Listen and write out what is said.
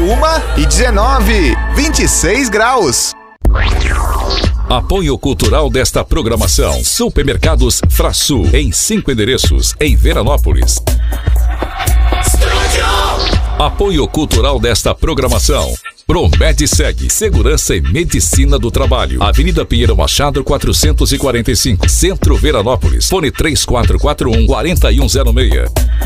1h19, 26 graus. Apoio cultural desta programação: Supermercados Frasul, em 5 endereços, em Veranópolis. Apoio cultural desta programação: Promedsegue, Segurança e Medicina do Trabalho. Avenida Pinheiro Machado, 445, Centro, Veranópolis. Fone 3441-4106.